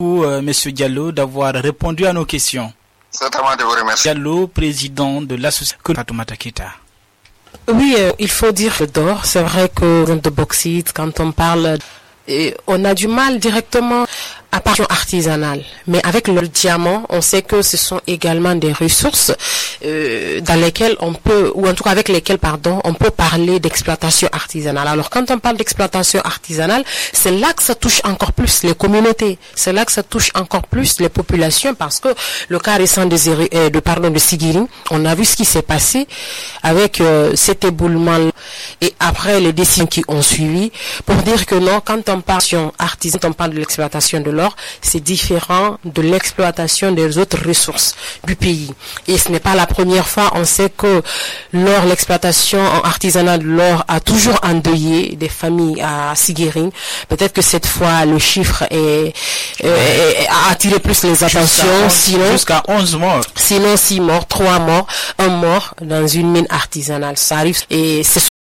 Monsieur Diallo, d'avoir répondu à nos questions. Certainement de vous remercier. Diallo, président de l'association Fatoumata Keita. Oui, il faut dire d'or. C'est vrai que de bauxite, quand on parle, on a du mal directement à partir artisanale. Mais avec le diamant, on sait que ce sont également des ressources dans lesquelles on peut, ou en tout cas avec lesquelles, on peut parler d'exploitation artisanale. Alors quand on parle d'exploitation artisanale, c'est là que ça touche encore plus les communautés. C'est là que ça touche encore plus les populations, parce que le cas récent de Siguiri, on a vu ce qui s'est passé avec cet éboulement et après les décisions qui ont suivi, pour dire que non, quand on parle artisanale, on parle de l'exploitation de l'or, c'est différent de l'exploitation des autres ressources du pays. Et ce n'est pas la première fois. On sait que l'or, l'exploitation artisanale de l'or a toujours endeuillé des familles à Siguiri. Peut-être que cette fois, le chiffre a attiré plus les attentions. Jusqu'à 11 morts. Sinon, 6 morts, 3 morts, 1 mort dans une mine artisanale. Ça arrive. Et c'est